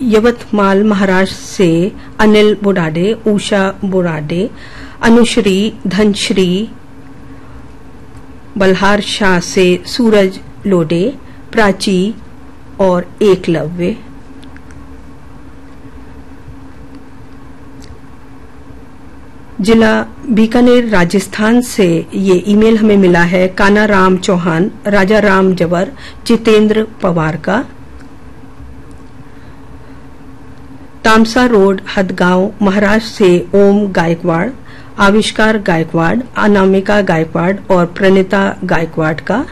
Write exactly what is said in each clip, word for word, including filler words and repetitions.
यवतमाल महाराष्ट्र से अनिल बोराडे, उषा बोराडे, अनुश्री, धनश्री, बल्हार शाह से सूरज लोडे, प्राची और एकलव्य। जिला बीकानेर राजस्थान से ये ईमेल हमें मिला है काना राम चौहान, राजा राम जवर, जितेंद्र पवार का। तामसा रोड, हदगांव, महाराष्ट्र से ओम गायकवाड़, आविष्कार गायकवाड़, अनामिका गायकवाड़ और प्रणीता गायकवाड़ का।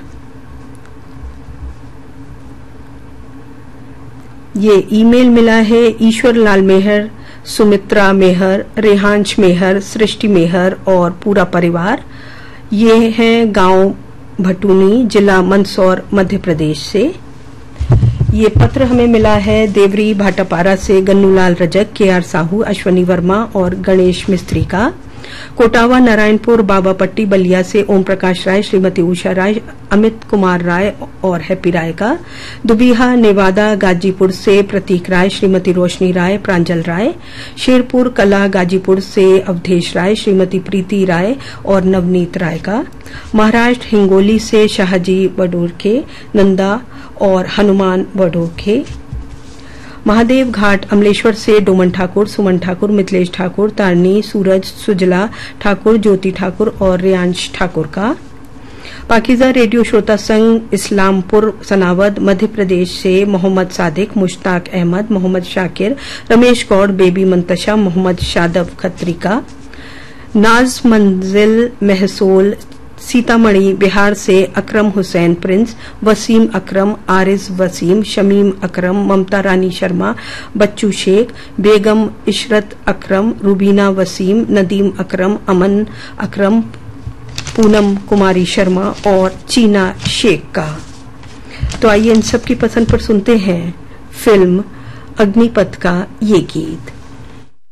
ये ईमेल मिला है ईश्वर लाल मेहर, सुमित्रा मेहर, रेहांश मेहर, सृष्टि मेहर और पूरा परिवार। ये हैं गांव भटूनी, जिला मंदसौर, मध्य प्रदेश से। ये पत्र हमें मिला है देवरी भाटापारा से गन्नूलाल रजक, के आर साहू, अश्वनी वर्मा और गणेश मिस्त्री का। कोटावा नारायणपुर, बाबापट्टी, बलिया से ओम प्रकाश राय, श्रीमती उषा राय, अमित कुमार राय और हैप्पी राय का। दुबिहा नेवादा गाजीपुर से प्रतीक राय, श्रीमती रोशनी राय, प्रांजल राय। शेरपुर कला गाजीपुर से अवधेश राय, श्रीमती प्रीति राय और नवनीत राय का। महाराष्ट्र हिंगोली से शाहजी बडोरखे, नंदा और हनुमान बडोरखे। महादेव घाट अमलेश्वर से डोमन ठाकुर, सुमन ठाकुर, मिथिलेश ठाकुर, तारनी, सूरज, सुजला ठाकुर, ज्योति ठाकुर और रियांश ठाकुर का। पाकिजा रेडियो श्रोता संघ इस्लामपुर सनावद, मध्य प्रदेश से मोहम्मद सादिक, मुश्ताक अहमद, मोहम्मद शाकिर, रमेश गौड़, बेबी मंतशा, मोहम्मद शादब खत्री का। नाज मंजिल महसूल सीतामढ़ी बिहार से अकरम हुसैन प्रिंस, वसीम अकरम, आरिज वसीम, शमीम अकरम, ममता रानी शर्मा, बच्चू शेख, बेगम इशरत अकरम, रुबीना वसीम, नदीम अकरम, अमन अकरम, पूनम कुमारी शर्मा और चीना शेख का। तो आइए इन सब की पसंद पर सुनते हैं फिल्म अग्निपथ का ये गीत।